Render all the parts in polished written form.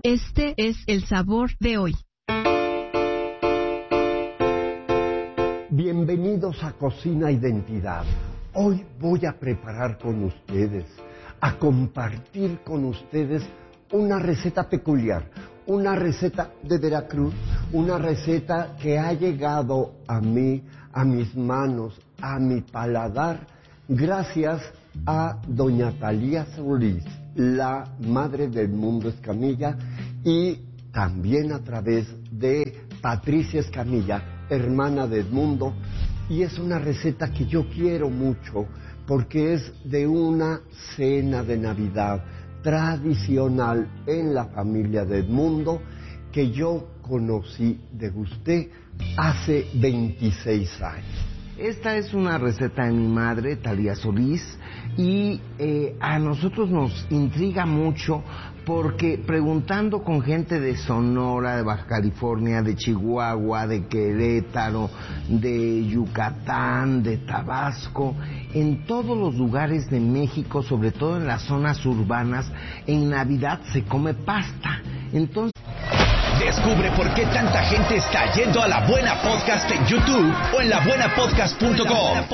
Este es el sabor de hoy. Bienvenidos a Cocina Identidad. Hoy voy a preparar con ustedes, a compartir con ustedes una receta peculiar, una receta de Veracruz, una receta que ha llegado a mí, a mis manos, a mi paladar, gracias a doña Talía Solís, la madre del Mundo Escamilla, y también a través de Patricia Escamilla, hermana de Edmundo, y es una receta que yo quiero mucho porque es de una cena de Navidad tradicional en la familia de Edmundo que yo conocí, degusté hace 26 años. Esta es una receta de mi madre, Talía Solís, y a nosotros nos intriga mucho porque preguntando con gente de Sonora, de Baja California, de Chihuahua, de Querétaro, de Yucatán, de Tabasco, en todos los lugares de México, sobre todo en las zonas urbanas, en Navidad se come pasta. Entonces, descubre por qué tanta gente está yendo a La Buena Podcast en YouTube o en labuenapodcast.com.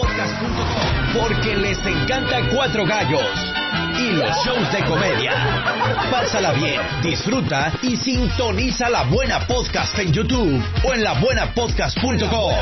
Porque les encanta Cuatro Gallos y los shows de comedia. Pásala bien, disfruta y sintoniza La Buena Podcast en YouTube o en labuenapodcast.com.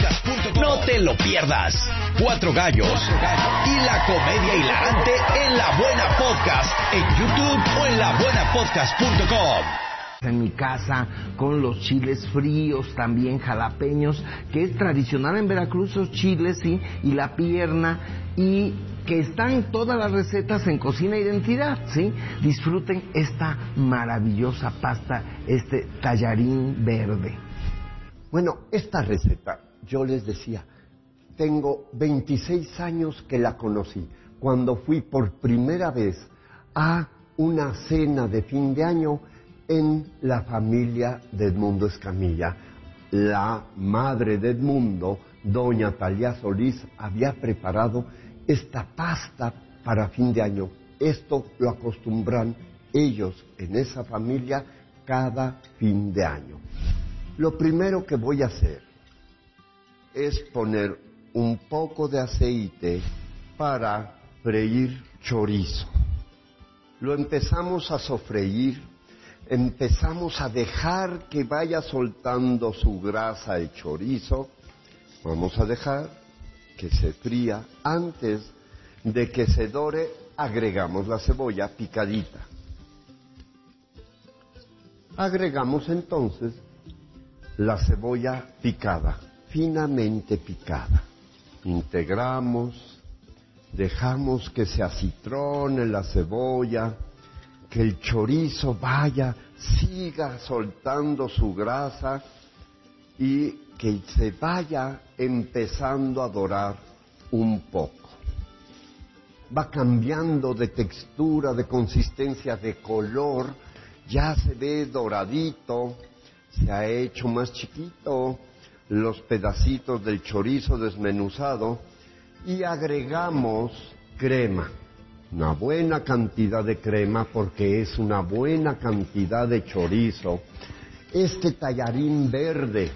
No te lo pierdas. Cuatro Gallos y la comedia hilarante en La Buena Podcast en YouTube o en labuenapodcast.com. En mi casa, con los chiles fríos, también jalapeños, que es tradicional en Veracruz, los chiles, ¿sí? Y la pierna, y que están todas las recetas en Cocina Identidad, ¿sí? Disfruten esta maravillosa pasta, este tallarín verde. Bueno, esta receta, yo les decía, tengo 26 años que la conocí, cuando fui por primera vez a una cena de fin de año en la familia de Edmundo Escamilla. La madre de Edmundo, doña Talía Solís, había preparado esta pasta para fin de año. Esto lo acostumbran ellos en esa familia cada fin de año. Lo primero que voy a hacer es poner un poco de aceite para freír chorizo. Lo empezamos a sofreír. Empezamos a dejar que vaya soltando su grasa el chorizo. Vamos a dejar que se fría. Antes de que se dore, agregamos la cebolla picadita. Agregamos entonces la cebolla picada, finamente picada. Integramos, dejamos que se acitrone la cebolla, que el chorizo siga soltando su grasa y que se vaya empezando a dorar un poco. Va cambiando de textura, de consistencia, de color, ya se ve doradito, se ha hecho más chiquito los pedacitos del chorizo desmenuzado y agregamos crema. Una buena cantidad de crema porque es una buena cantidad de chorizo. Este tallarín verde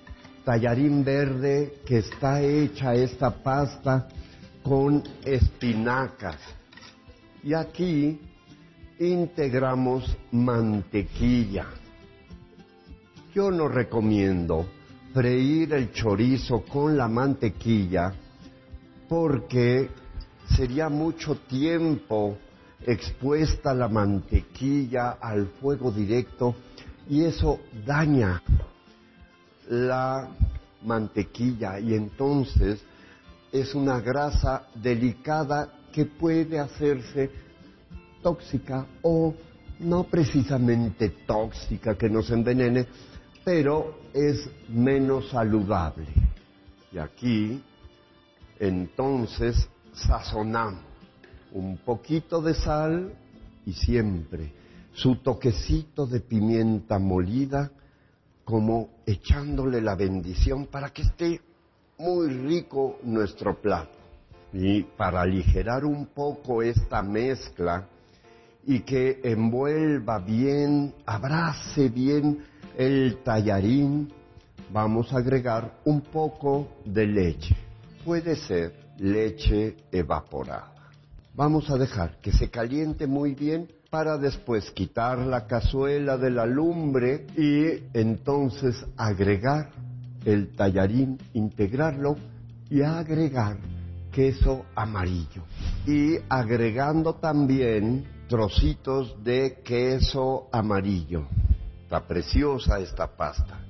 que está hecha esta pasta con espinacas. Y aquí integramos mantequilla. Yo no recomiendo freír el chorizo con la mantequilla porque sería mucho tiempo expuesta la mantequilla al fuego directo y eso daña la mantequilla y entonces es una grasa delicada que puede hacerse tóxica o no precisamente tóxica que nos envenene, pero es menos saludable. Y aquí entonces sazonamos un poquito de sal y siempre su toquecito de pimienta molida, como echándole la bendición para que esté muy rico nuestro plato. Y para aligerar un poco esta mezcla y que envuelva bien, abrace bien el tallarín, vamos a agregar un poco de leche. Puede ser leche evaporada. Vamos a dejar que se caliente muy bien para después quitar la cazuela de la lumbre y entonces agregar el tallarín, integrarlo y agregar queso amarillo. Y agregando también trocitos de queso amarillo. Está preciosa esta pasta.